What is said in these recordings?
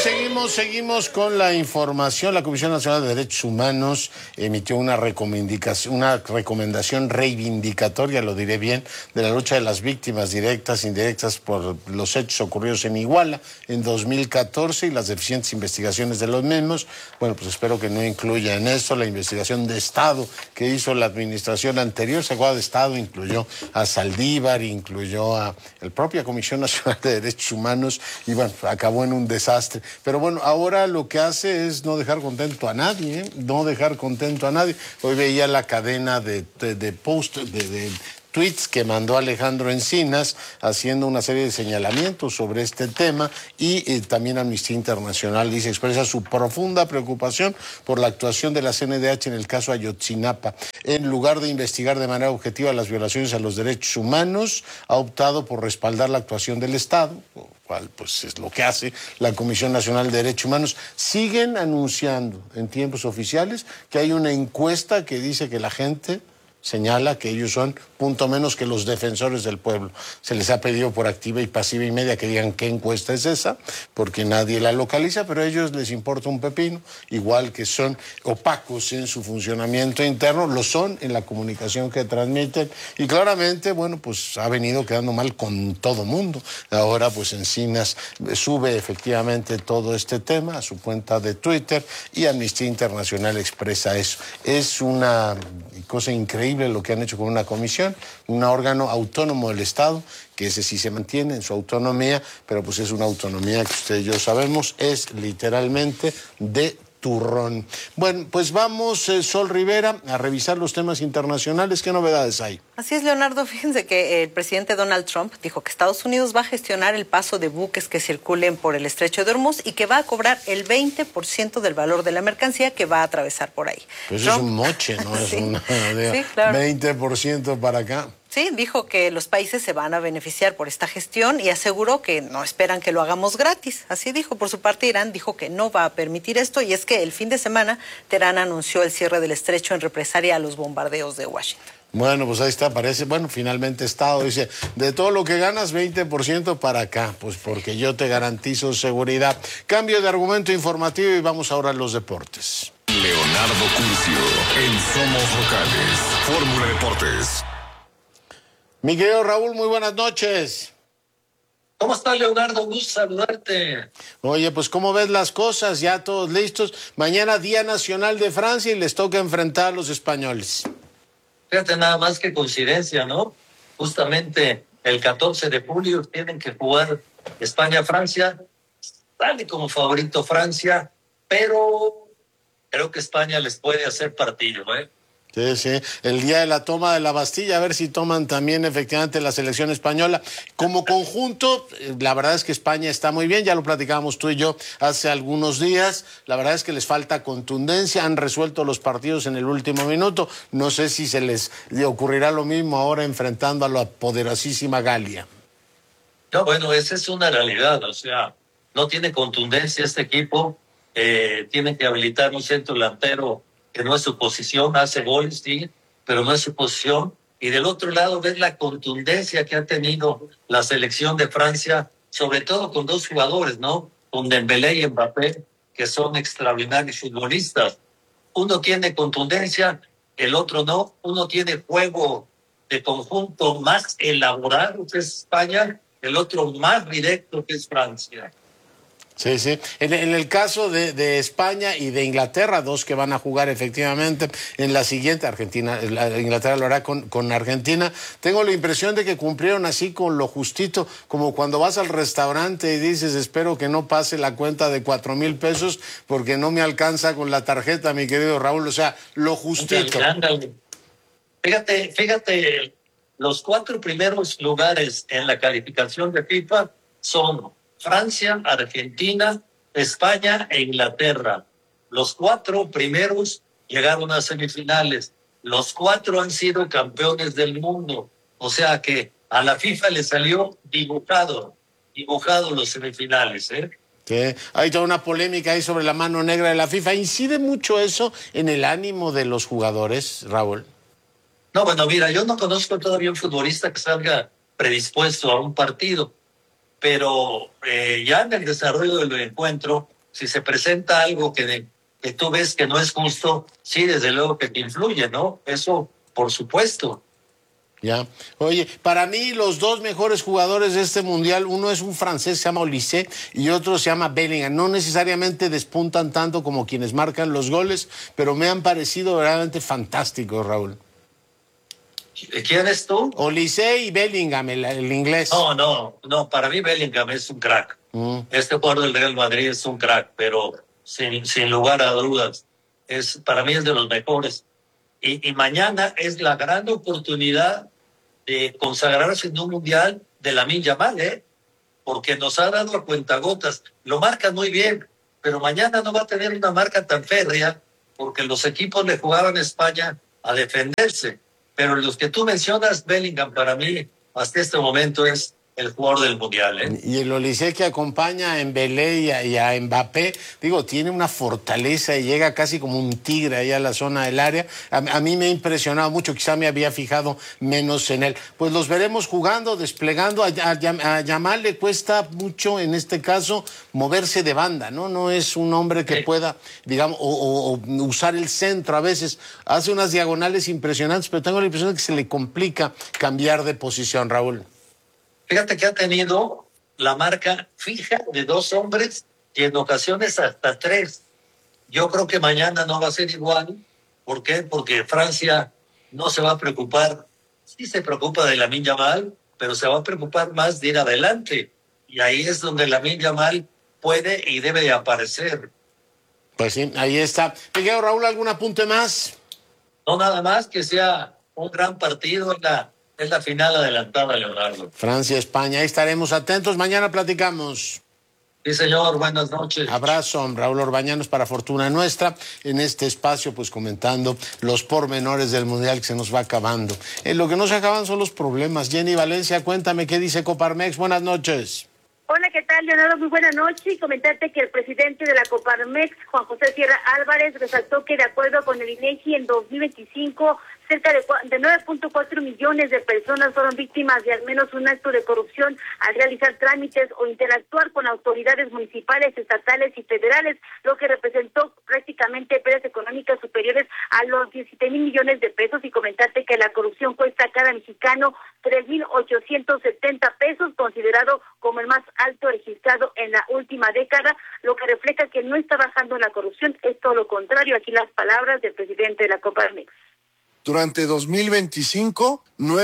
seguimos con la información. La Comisión Nacional de Derechos Humanos emitió una recomendación reivindicatoria, lo diré bien, de la lucha de las víctimas directas e indirectas por los hechos ocurridos en Iguala en 2014 y las deficientes investigaciones de los mismos. Bueno, pues espero que no incluya en esto la investigación de Estado que hizo la administración anterior. Se acuerda de Estado, incluyó a Saldívar, incluyó a la propia Comisión Nacional de Derechos Humanos y bueno, acabó en un desastre. Pero bueno, ahora lo que hace es no dejar contento a nadie, ¿eh? No dejar contento a nadie. Hoy veía la cadena de tweets que mandó Alejandro Encinas haciendo una serie de señalamientos sobre este tema y también Amnistía Internacional dice, expresa su profunda preocupación por la actuación de la CNDH en el caso Ayotzinapa. En lugar de investigar de manera objetiva las violaciones a los derechos humanos, ha optado por respaldar la actuación del Estado, cual pues es lo que hace la Comisión Nacional de Derechos Humanos. Siguen anunciando en tiempos oficiales que hay una encuesta que dice que la gente señala que ellos son punto menos que los defensores del pueblo. Se les ha pedido por activa y pasiva y media que digan qué encuesta es esa, porque nadie la localiza, pero a ellos les importa un pepino, igual que son opacos en su funcionamiento interno, lo son en la comunicación que transmiten, y claramente, bueno, pues ha venido quedando mal con todo mundo. Ahora, pues Encinas sube efectivamente todo este tema a su cuenta de Twitter y Amnistía Internacional expresa eso. Es una cosa increíble lo que han hecho con una comisión, un órgano autónomo del Estado, que ese sí se mantiene en su autonomía, pero pues es una autonomía que usted y yo sabemos, es literalmente de turrón. Bueno, pues vamos, Sol Rivera, a revisar los temas internacionales. ¿Qué novedades hay? Así es, Leonardo. Fíjense que el presidente Donald Trump dijo que Estados Unidos va a gestionar el paso de buques que circulen por el estrecho de Hormuz y que va a cobrar el 20% del valor de la mercancía que va a atravesar por ahí. Pues Trump... es un moche, ¿no? Es una sí, claro. 20% para acá. Sí, dijo que los países se van a beneficiar por esta gestión y aseguró que no esperan que lo hagamos gratis. Así dijo. Por su parte, Irán dijo que no va a permitir esto, y es que el fin de semana Teherán anunció el cierre del estrecho en represalia a los bombardeos de Washington. Bueno, pues ahí está, parece, bueno, finalmente Estado dice, de todo lo que ganas, 20% para acá, pues porque yo te garantizo seguridad. Cambio de argumento informativo y vamos ahora a los deportes. Leonardo Curcio, en Somos Locales, Fórmula Deportes. Mi querido Raúl, muy buenas noches. ¿Cómo estás, Leonardo? Gusto saludarte. Oye, pues ¿cómo ves las cosas? Ya todos listos. Mañana Día Nacional de Francia y les toca enfrentar a los españoles. Fíjate nada más que coincidencia, ¿no? Justamente el 14 de julio tienen que jugar España-Francia. Sale como favorito Francia, pero creo que España les puede hacer partido, ¿eh? Sí, sí, el día de la toma de la Bastilla, a ver si toman también efectivamente la selección española. Como conjunto, la verdad es que España está muy bien, ya lo platicábamos tú y yo hace algunos días, la verdad es que les falta contundencia, han resuelto los partidos en el último minuto, no sé si se les ocurrirá lo mismo ahora enfrentando a la poderosísima Galia. No, bueno, esa es una realidad, o sea, no tiene contundencia este equipo, tiene que habilitar un centro delantero que no es su posición, hace goles, sí, pero no es su posición. Y del otro lado ves la contundencia que ha tenido la selección de Francia, sobre todo con dos jugadores, ¿no? Con Dembélé y Mbappé, que son extraordinarios futbolistas. Uno tiene contundencia, el otro no. Uno tiene juego de conjunto más elaborado, que es España, el otro más directo, que es Francia. Sí, sí. En el caso de España y de Inglaterra, dos que van a jugar efectivamente en la siguiente, Inglaterra lo hará con Argentina, tengo la impresión de que cumplieron así con lo justito, como cuando vas al restaurante y dices, espero que no pase la cuenta de 4,000 pesos porque no me alcanza con la tarjeta, mi querido Raúl, o sea, lo justito. Fíjate, los 4 primeros lugares en la calificación de FIFA son Francia, Argentina, España e Inglaterra. Los 4 primeros llegaron a semifinales. Los 4 han sido campeones del mundo. O sea que a la FIFA le salió dibujado los semifinales, ¿eh? Sí, hay toda una polémica ahí sobre la mano negra de la FIFA. ¿Incide mucho eso en el ánimo de los jugadores, Raúl? No, bueno, mira, yo no conozco todavía un futbolista que salga predispuesto a un partido, pero ya en el desarrollo del encuentro si se presenta algo que tú ves que no es justo, sí, desde luego que te influye, ¿no? Eso, por supuesto. Ya. Oye, para mí los dos mejores jugadores de este mundial, uno es un francés, se llama Olise, y otro se llama Bellingham. No necesariamente despuntan tanto como quienes marcan los goles, pero me han parecido verdaderamente fantásticos, Raúl. ¿Quién es tú? Olise y Bellingham, el inglés. No, para mí Bellingham es un crack. Este jugador del Real Madrid es un crack, pero sin lugar a dudas, para mí es de los mejores. Y mañana es la gran oportunidad de consagrarse en un mundial de Lamine Yamal, porque nos ha dado a cuentagotas. Lo marcan muy bien, pero mañana no va a tener una marca tan férrea, porque los equipos le jugaban a España a defenderse. Pero los que tú mencionas, Bellingham, para mí, hasta este momento es el jugador del mundial. Y el Olise que acompaña a Embelé y a Mbappé, digo, tiene una fortaleza y llega casi como un tigre ahí a la zona del área. A mí me ha impresionado mucho, quizá me había fijado menos en él. Pues los veremos jugando, desplegando. A Yamal le cuesta mucho, en este caso, moverse de banda, ¿no? No es un hombre que pueda, digamos, o usar el centro a veces. Hace unas diagonales impresionantes, pero tengo la impresión de que se le complica cambiar de posición, Raúl. Fíjate que ha tenido la marca fija de 2 hombres y en ocasiones hasta 3. Yo creo que mañana no va a ser igual. ¿Por qué? Porque Francia no se va a preocupar. Sí se preocupa de Lamine Yamal, pero se va a preocupar más de ir adelante. Y ahí es donde Lamine Yamal puede y debe de aparecer. Pues sí, ahí está. Miguel, Raúl, ¿algún apunte más? No, nada más que sea un gran partido en la final adelantada, Leonardo. Francia-España, ahí estaremos atentos. Mañana platicamos. Sí, señor, buenas noches. Abrazo, Raúl Orbañanos, para fortuna nuestra, en este espacio, pues comentando los pormenores del Mundial que se nos va acabando. Lo que no se acaban son los problemas. Jenny Valencia, cuéntame qué dice Coparmex. Buenas noches. Hola, ¿qué tal, Leonardo? Muy buena noche. Y comentarte que el presidente de la Coparmex, Juan José Sierra Álvarez, resaltó que de acuerdo con el INEGI en 2025, cerca de 9.4 millones de personas fueron víctimas de al menos un acto de corrupción al realizar trámites o interactuar con autoridades municipales, estatales y federales, lo que representó prácticamente pérdidas económicas superiores a los 17,000 millones de pesos. Y comentarte que la corrupción cuesta a cada mexicano 3,870 pesos, considerado como el más alto registrado en la última década, lo que refleja que no está bajando la corrupción, es todo lo contrario. Aquí las palabras del presidente de la Coparmex. Durante 2025,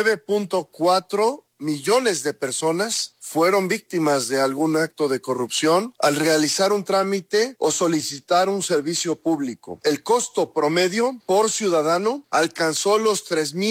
9.4 millones de personas fueron víctimas de algún acto de corrupción al realizar un trámite o solicitar un servicio público. El costo promedio por ciudadano alcanzó los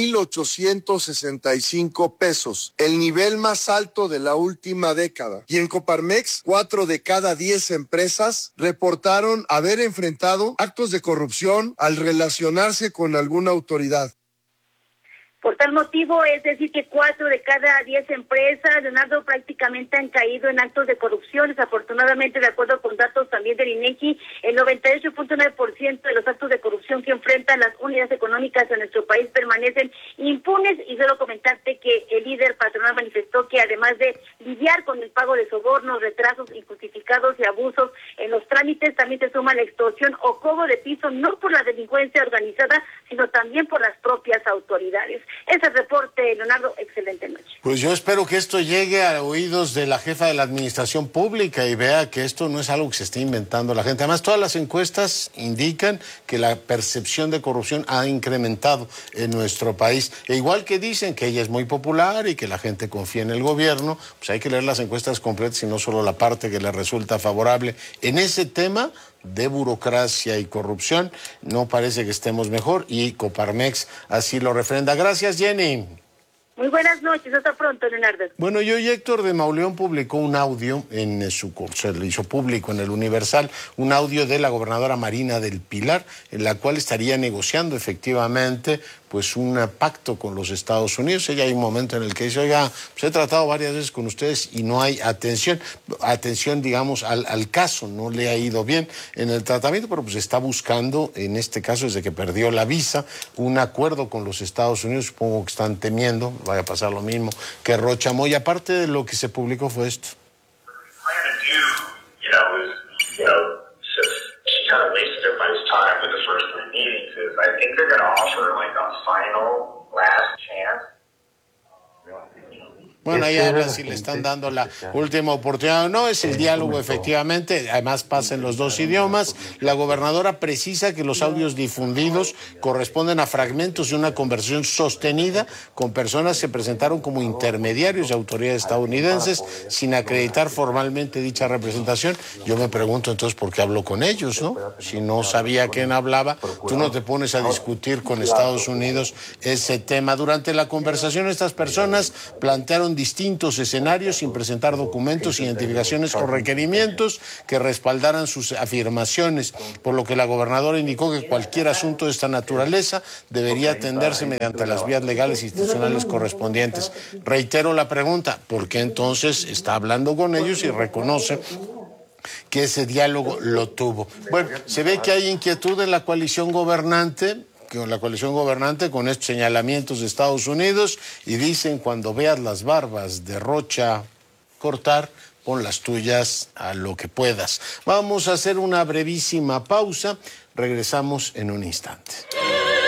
3,865 pesos, el nivel más alto de la última década. Y en Coparmex, 4 de cada 10 empresas reportaron haber enfrentado actos de corrupción al relacionarse con alguna autoridad. Por tal motivo, es decir, que 4 de cada 10 empresas, Leonardo, prácticamente han caído en actos de corrupción. Desafortunadamente, de acuerdo con datos también del INEGI, el 98.9% de los actos de corrupción que enfrentan las unidades económicas en nuestro país permanecen impunes. Y solo comentarte que el líder patronal manifestó que además de lidiar con el pago de sobornos, retrasos injustificados y abusos en los trámites, también se suma la extorsión o cobro de piso, no por la delincuencia organizada, sino también por las propias autoridades. Ese reporte, Leonardo, excelente noche. Pues yo espero que esto llegue a oídos de la jefa de la administración pública y vea que esto no es algo que se esté inventando la gente. Además, todas las encuestas indican que la percepción de corrupción ha incrementado en nuestro país. E igual que dicen que ella es muy popular y que la gente confía en el gobierno, pues hay que leer las encuestas completas y no solo la parte que le resulta favorable. En ese tema de burocracia y corrupción, no parece que estemos mejor y Coparmex así lo refrenda. Gracias, Jenny. Muy buenas noches, hasta pronto, Leonardo. Bueno, y hoy Héctor de Mauleón publicó un audio se le hizo público en el Universal, un audio de la gobernadora Marina del Pilar, en la cual estaría negociando efectivamente pues un pacto con los Estados Unidos. Ella hay un momento en el que dice, oiga, pues he tratado varias veces con ustedes y no hay atención digamos al caso, no le ha ido bien en el tratamiento, pero pues está buscando, en este caso desde que perdió la visa, un acuerdo con los Estados Unidos. Supongo que están temiendo, vaya a pasar lo mismo que Rocha Moya. Aparte de lo que se publicó fue esto. his time with the first three meetings is I think they're going to offer like a final last chance. Bueno, ahí habla si le están dando la última oportunidad o no. Es el diálogo, efectivamente. Además, pasa en los dos idiomas. La gobernadora precisa que los audios difundidos corresponden a fragmentos de una conversación sostenida con personas que se presentaron como intermediarios de autoridades estadounidenses sin acreditar formalmente dicha representación. Yo me pregunto entonces por qué habló con ellos, ¿no? Si no sabía quién hablaba, tú no te pones a discutir con Estados Unidos ese tema. Durante la conversación, estas personas plantearon distintos escenarios sin presentar documentos, identificaciones o requerimientos que respaldaran sus afirmaciones, por lo que la gobernadora indicó que cualquier asunto de esta naturaleza debería atenderse mediante las vías legales e institucionales correspondientes. Reitero la pregunta, ¿por qué entonces está hablando con ellos y reconoce que ese diálogo lo tuvo? Bueno, se ve que hay inquietud en la coalición gobernante con estos señalamientos de Estados Unidos, y dicen: cuando veas las barbas de Rocha cortar, pon las tuyas a lo que puedas. Vamos a hacer una brevísima pausa, regresamos en un instante.